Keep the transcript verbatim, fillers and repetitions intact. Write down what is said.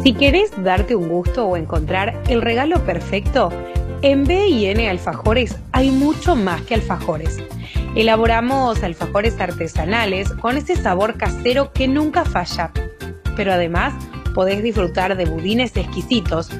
Si querés darte un gusto o encontrar el regalo perfecto, en B y N Alfajores hay mucho más que alfajores. Elaboramos alfajores artesanales con ese sabor casero que nunca falla. Pero además podés disfrutar de budines exquisitos